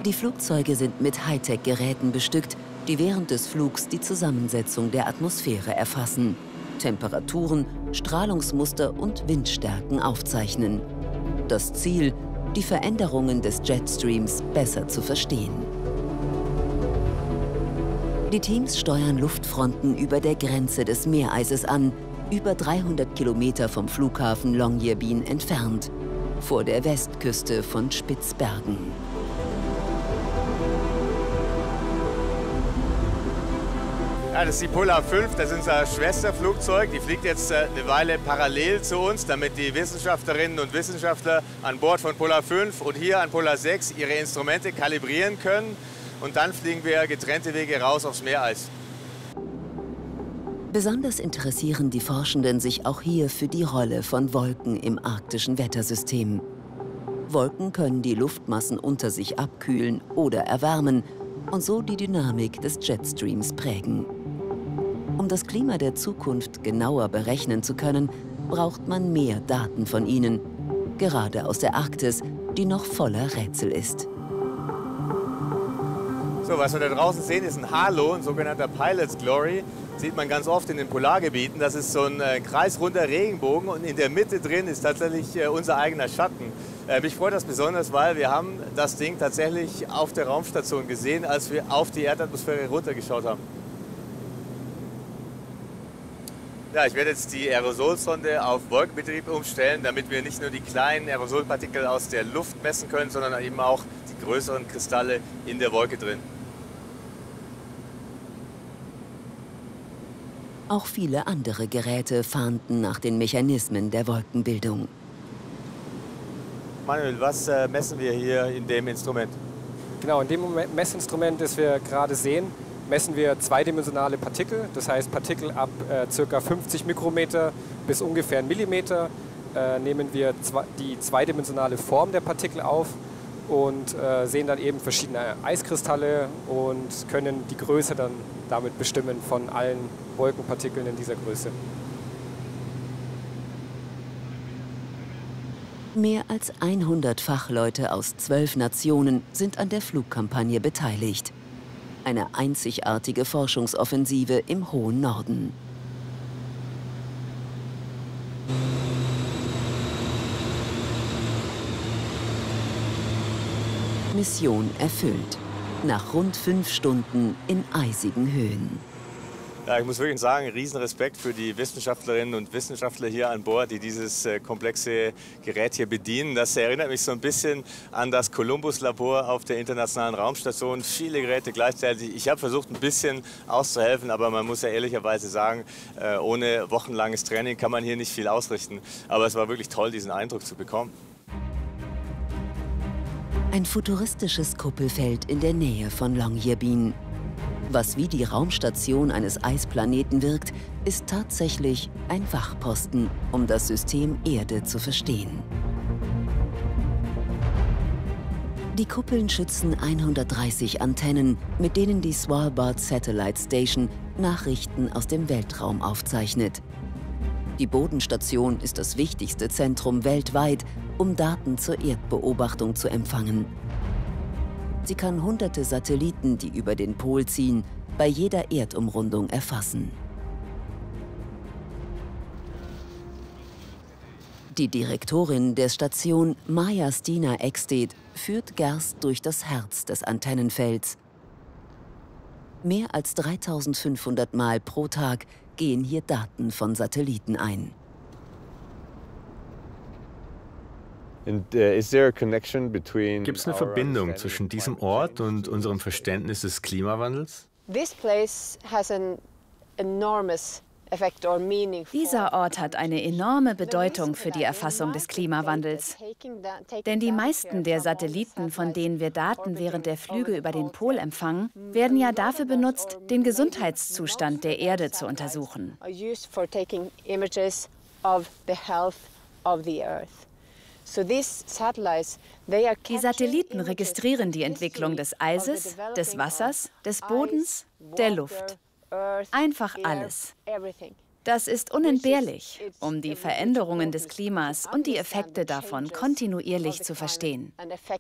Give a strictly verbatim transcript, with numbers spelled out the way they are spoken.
Die Flugzeuge sind mit Hightech-Geräten bestückt, die während des Flugs die Zusammensetzung der Atmosphäre erfassen, Temperaturen, Strahlungsmuster und Windstärken aufzeichnen. Das Ziel, die Veränderungen des Jetstreams besser zu verstehen. Die Teams steuern Luftfronten über der Grenze des Meereises an, über dreihundert Kilometer vom Flughafen Longyearbyen entfernt, vor der Westküste von Spitzbergen. Ja, das ist die Polar fünf, das ist unser Schwesterflugzeug. Die fliegt jetzt äh, eine Weile parallel zu uns, damit die Wissenschaftlerinnen und Wissenschaftler an Bord von Polar fünf und hier an Polar sechs ihre Instrumente kalibrieren können. Und dann fliegen wir getrennte Wege raus aufs Meereis. Besonders interessieren die Forschenden sich auch hier für die Rolle von Wolken im arktischen Wettersystem. Wolken können die Luftmassen unter sich abkühlen oder erwärmen und so die Dynamik des Jetstreams prägen. Um das Klima der Zukunft genauer berechnen zu können, braucht man mehr Daten von ihnen, gerade aus der Arktis, die noch voller Rätsel ist. So, was wir da draußen sehen, ist ein Halo, ein sogenannter Pilot's Glory. Sieht man ganz oft in den Polargebieten. Das ist so ein äh, kreisrunder Regenbogen und in der Mitte drin ist tatsächlich äh, unser eigener Schatten. Äh, mich freut das besonders, weil wir haben das Ding tatsächlich auf der Raumstation gesehen, als wir auf die Erdatmosphäre runtergeschaut haben. Ja, ich werde jetzt die Aerosolsonde auf Wolkenbetrieb umstellen, damit wir nicht nur die kleinen Aerosolpartikel aus der Luft messen können, sondern eben auch die größeren Kristalle in der Wolke drin. Auch viele andere Geräte fahnden nach den Mechanismen der Wolkenbildung. Manuel, was äh, messen wir hier in dem Instrument? Genau, in dem Messinstrument, das wir gerade sehen, messen wir zweidimensionale Partikel. Das heißt, Partikel ab äh, ca. fünfzig Mikrometer bis ungefähr einen Millimeter äh, nehmen wir zwe die zweidimensionale Form der Partikel auf und äh, sehen dann eben verschiedene Eiskristalle und können die Größe dann damit bestimmen von allen Wolkenpartikeln in dieser Größe. Mehr als hundert Fachleute aus zwölf Nationen sind an der Flugkampagne beteiligt. Eine einzigartige Forschungsoffensive im hohen Norden. Mission erfüllt. Nach rund fünf Stunden in eisigen Höhen. Ja, ich muss wirklich sagen, riesen Respekt für die Wissenschaftlerinnen und Wissenschaftler hier an Bord, die dieses äh, komplexe Gerät hier bedienen. Das erinnert mich so ein bisschen an das Columbus-Labor auf der Internationalen Raumstation. Viele Geräte gleichzeitig. Ich habe versucht, ein bisschen auszuhelfen, aber man muss ja ehrlicherweise sagen, äh, ohne wochenlanges Training kann man hier nicht viel ausrichten. Aber es war wirklich toll, diesen Eindruck zu bekommen. Ein futuristisches Kuppelfeld in der Nähe von Longyearbyen. Was wie die Raumstation eines Eisplaneten wirkt, ist tatsächlich ein Wachposten, um das System Erde zu verstehen. Die Kuppeln schützen hundertdreißig Antennen, mit denen die Svalbard Satellite Station Nachrichten aus dem Weltraum aufzeichnet. Die Bodenstation ist das wichtigste Zentrum weltweit, um Daten zur Erdbeobachtung zu empfangen. Sie kann hunderte Satelliten, die über den Pol ziehen, bei jeder Erdumrundung erfassen. Die Direktorin der Station, Maja Stina Ekstedt, führt Gerst durch das Herz des Antennenfelds. Mehr als dreitausendfünfhundert Mal pro Tag gehen hier Daten von Satelliten ein. Gibt es eine Verbindung zwischen diesem Ort und unserem Verständnis des Klimawandels? Dieser Ort hat eine enorme Bedeutung für die Erfassung des Klimawandels. Denn die meisten der Satelliten, von denen wir Daten während der Flüge über den Pol empfangen, werden ja dafür benutzt, den Gesundheitszustand der Erde zu untersuchen. Die Satelliten registrieren die Entwicklung des Eises, des Wassers, des Bodens, der Luft. Einfach alles. Das ist unentbehrlich, um die Veränderungen des Klimas und die Effekte davon kontinuierlich zu verstehen.